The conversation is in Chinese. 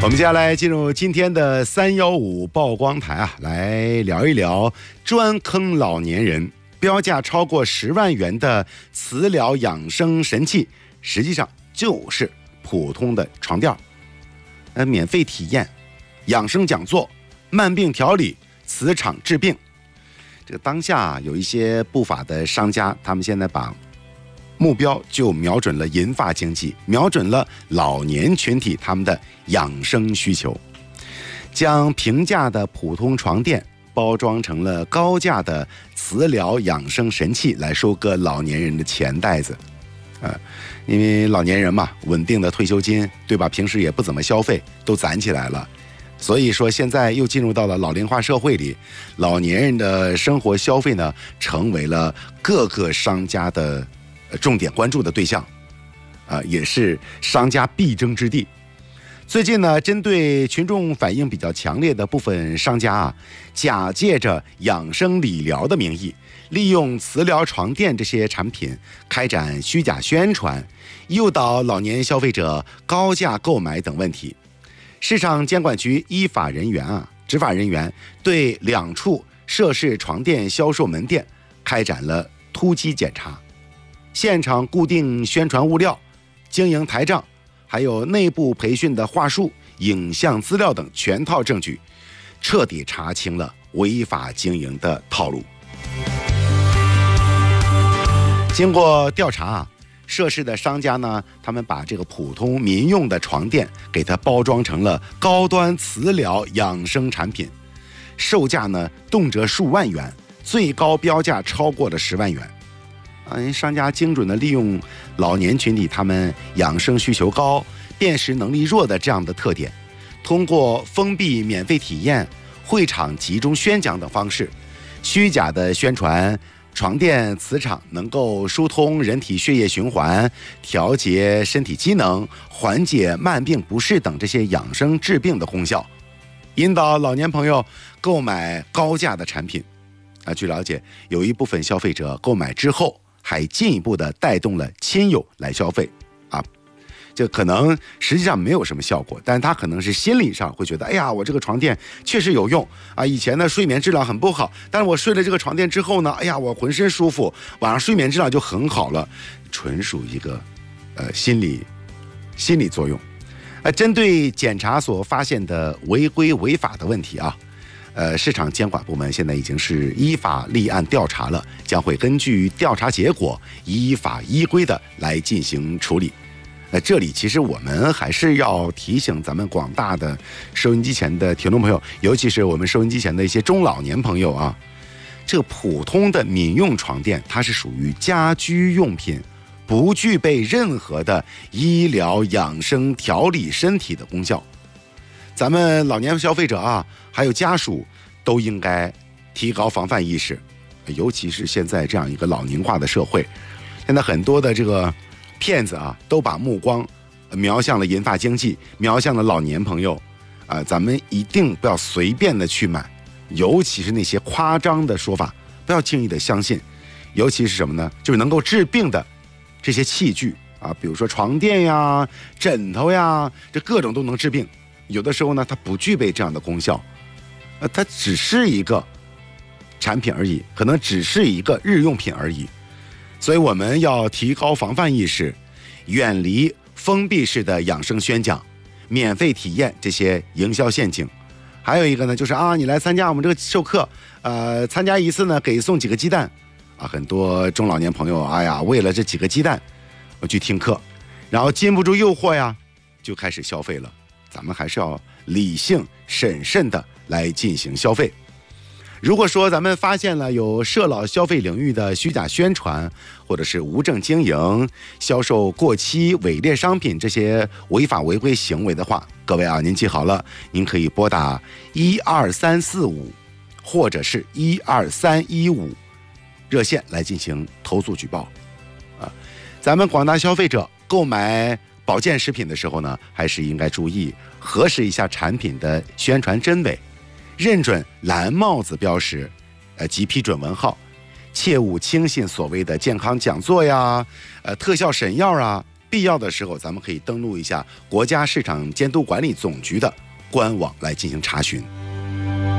我们接下来进入今天的315曝光台啊，来聊一聊专坑老年人，标价超过10万元的磁疗养生神器，实际上就是普通的床垫。免费体验、养生讲座、慢病调理、磁场治病。这个当下有一些不法的商家，他们现在把目标就瞄准了银发经济，瞄准了老年群体他们的养生需求，将平价的普通床垫包装成了高价的磁疗养生神器，来收割老年人的钱袋子。因为老年人嘛，稳定的退休金，对吧？平时也不怎么消费，都攒起来了。所以说现在又进入到了老龄化社会里，老年人的生活消费呢，成为了各个商家的重点关注的对象，也是商家必争之地。最近呢，针对群众反应比较强烈的部分商家啊，假借着养生理疗的名义，利用磁疗床垫这些产品开展虚假宣传，诱导老年消费者高价购买等问题。市场监管局执法人员对2处涉事床垫销售门店开展了突击检查，现场固定宣传物料、经营台账，还有内部培训的话术、影像资料等全套证据，彻底查清了违法经营的套路。经过调查，涉事的商家呢，他们把这个普通民用的床垫给它包装成了高端磁疗养生产品，售价呢动辄数万元，最高标价超过了10万元。商家精准的利用老年群体他们养生需求高、辨识能力弱的这样的特点，通过封闭免费体验、会场集中宣讲等方式，虚假的宣传床垫磁场能够疏通人体血液循环、调节身体机能、缓解慢病不适等这些养生治病的功效，引导老年朋友购买高价的产品。据了解，有一部分消费者购买之后还进一步的带动了亲友来消费这可能实际上没有什么效果，但他可能是心理上会觉得，哎呀，我这个床垫确实有用以前呢睡眠质量很不好，但是我睡了这个床垫之后呢，哎呀，我浑身舒服，晚上睡眠质量就很好了，纯属一个心理作用。针对检查所发现的违规违法的问题市场监管部门现在已经是依法立案调查了，将会根据调查结果依法依规的来进行处理。这里其实我们还是要提醒咱们广大的收音机前的听众朋友，尤其是我们收音机前的一些中老年朋友这个普通的民用床垫它是属于家居用品，不具备任何的医疗养生调理身体的功效。咱们老年消费者还有家属都应该提高防范意识，尤其是现在这样一个老龄化的社会，现在很多的这个骗子都把目光瞄向了银发经济，瞄向了老年朋友咱们一定不要随便的去买，尤其是那些夸张的说法，不要轻易的相信。尤其是什么呢？就是能够治病的这些器具比如说床垫呀、枕头呀，这各种都能治病。有的时候呢，它不具备这样的功效，它只是一个产品而已，可能只是一个日用品而已。所以我们要提高防范意识，远离封闭式的养生宣讲、免费体验这些营销陷阱。还有一个呢，就是你来参加我们这个授课，参加一次呢给送几个鸡蛋很多中老年朋友为了这几个鸡蛋我去听课，然后禁不住诱惑呀，就开始消费了。咱们还是要理性审慎的来进行消费。如果说咱们发现了有涉老消费领域的虚假宣传，或者是无证经营、销售过期伪劣商品这些违法违规行为的话，各位您记好了，您可以拨打12345或者是12315热线来进行投诉举报咱们广大消费者购买保健食品的时候呢，还是应该注意核实一下产品的宣传真伪，认准蓝帽子标识及批准文号，切勿轻信所谓的健康讲座呀、特效神药必要的时候咱们可以登录一下国家市场监督管理总局的官网来进行查询。